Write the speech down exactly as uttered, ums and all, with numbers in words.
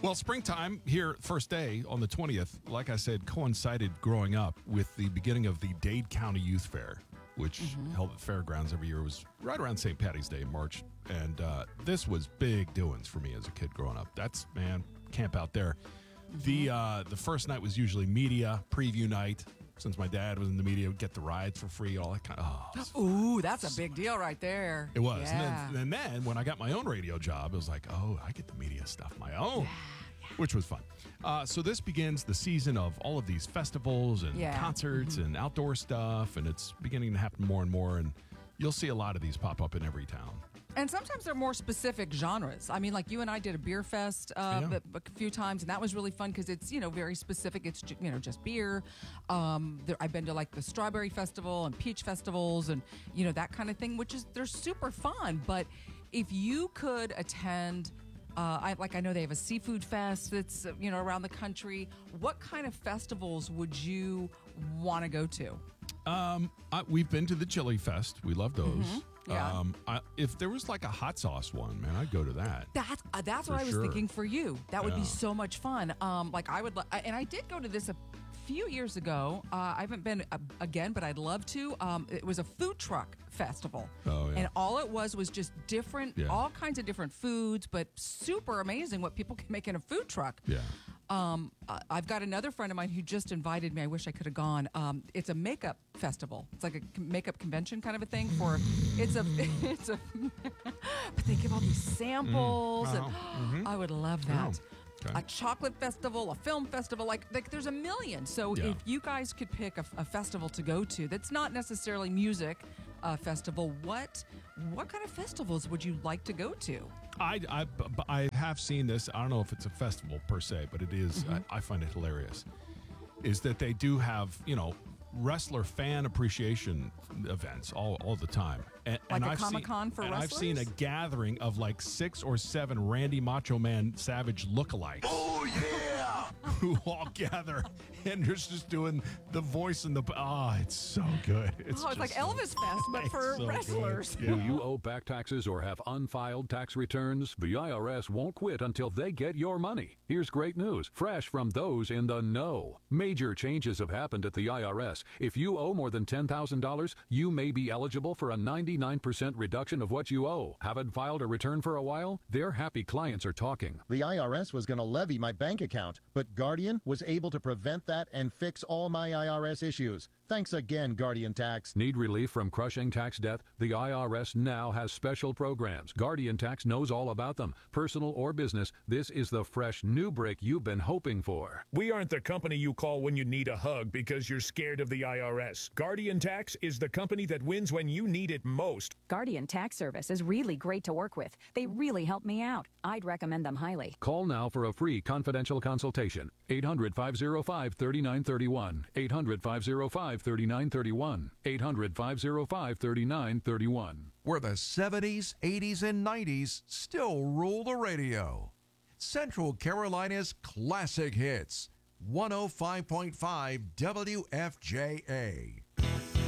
Well, springtime here, first day on the twentieth, like I said, coincided growing up with the beginning of the Dade County Youth Fair, which mm-hmm. held at fairgrounds every year. It was right around Saint Patty's Day in March. And uh, this was big doings for me as a kid growing up. That's, man, camp out there. Mm-hmm. The uh, the first night was usually media, preview night. Since my dad was in the media, we'd get the rides for free, all that kind of, oh. Ooh, that's a big deal right there. It was. Yeah. And, then, and then when I got my own radio job, it was like, oh, I get the media stuff my own, Yeah, yeah. which was fun. Uh, so this begins the season of all of these festivals and Yeah. concerts Mhm. and outdoor stuff, and it's beginning to happen more and more, and you'll see a lot of these pop up in every town. And sometimes they're more specific genres. I mean, like you and I did a beer fest uh, Yeah. a, a few times, and that was really fun because it's, you know, very specific. It's, ju- you know, just beer. Um, there, I've been to like the Strawberry Festival and Peach Festivals and, you know, that kind of thing, which is, they're super fun. But if you could attend, uh, I, like I know they have a seafood fest that's, uh, you know, around the country. What kind of festivals would you want to go to? Um, I, we've been to the Chili Fest. We love those. Mhm. Yeah. Um, I, if there was like a hot sauce one, man, I'd go to that. That's uh, that's For what I was sure. thinking for you. That would Yeah. be so much fun. Um, like I would, lo- I- and I did go to this a few years ago. Uh, I haven't been uh, again, but I'd love to. Um, it was a food truck festival, Oh, yeah. and all it was was just different, Yeah. all kinds of different foods, but super amazing what people can make in a food truck. Yeah. Um, uh, I've got another friend of mine who just invited me. I wish I could have gone. Um, it's a makeup festival. It's like a c- makeup convention kind of a thing. For it's a it's a. But they give all these samples, Mm. and Wow. Mhm. I would love that. Oh, okay. A chocolate festival, a film festival, like, like there's a million. So Yeah. if you guys could pick a, a festival to go to that's not necessarily music uh, festival, what what kind of festivals would you like to go to? I, I, b- b- I have seen this. I don't know if it's a festival per se, but it is, Mm-hmm. I, I find it hilarious. Is that they do have, you know, wrestler fan appreciation events all, all the time. And, Like and a I've seen- Comic-Con for and I've seen a wrestlers? gathering of like six or seven Randy Macho Man Savage lookalikes. Oh, yeah! Who all gather and they're just doing the voice and the ah, it's so good. It's oh, it's like just so- Elvis Fest, but it's for so good. wrestlers. Yeah. Do you owe back taxes or have unfiled tax returns? The I R S won't quit until they get your money. Here's great news, fresh from those in the know. Major changes have happened at the I R S. If you owe more than ten thousand dollars, you may be eligible for a ninety-nine percent reduction of what you owe. Haven't filed a return for a while? Their happy clients are talking. The I R S was going to levy my bank account, but Guardian was able to prevent that and fix all my I R S issues. Thanks again, Guardian Tax. Need relief from crushing tax debt? The I R S now has special programs. Guardian Tax knows all about them. Personal or business, this is the fresh new break you've been hoping for. We aren't the company you call when you need a hug because you're scared of the I R S. Guardian Tax is the company that wins when you need it most. Guardian Tax Service is really great to work with. They really help me out. I'd recommend them highly. Call now for a free confidential consultation. eight hundred, five oh five, three nine three one. eight hundred, five oh five, three nine three one. eight hundred, five oh five, three nine three one. Where the seventies, eighties, and nineties still rule the radio. Central Carolina's classic hits. one oh five point five W F J A.